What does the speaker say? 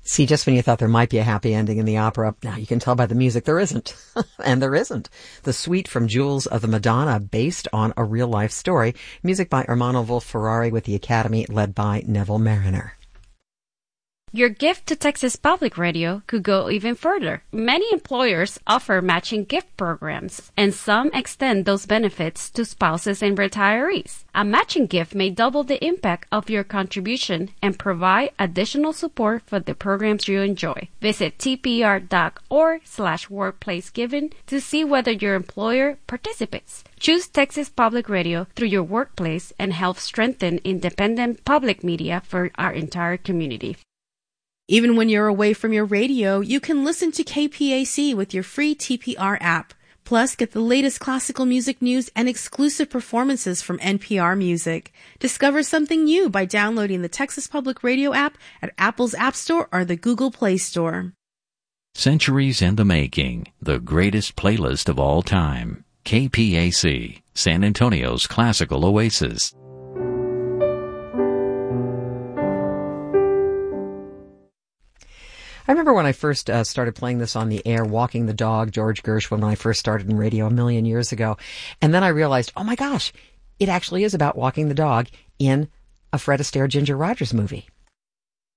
See, just when you thought there might be a happy ending in the opera, now you can tell by the music there isn't. And there isn't. The suite from Jewels of the Madonna, based on a real-life story. Music by Ermanno Wolf-Ferrari with the Academy, led by Neville Mariner. Your gift to Texas Public Radio could go even further. Many employers offer matching gift programs, and some extend those benefits to spouses and retirees. A matching gift may double the impact of your contribution and provide additional support for the programs you enjoy. Visit tpr.org/workplacegiving to see whether your employer participates. Choose Texas Public Radio through your workplace and help strengthen independent public media for our entire community. Even when you're away from your radio, you can listen to KPAC with your free TPR app. Plus, get the latest classical music news and exclusive performances from NPR Music. Discover something new by downloading the Texas Public Radio app at Apple's App Store or the Google Play Store. Centuries in the Making, the greatest playlist of all time. KPAC, San Antonio's classical oasis. I remember when I first started playing this on the air, Walking the Dog, George Gershwin, when I first started in radio a million years ago. And then I realized, oh my gosh, it actually is about walking the dog in a Fred Astaire, Ginger Rogers movie.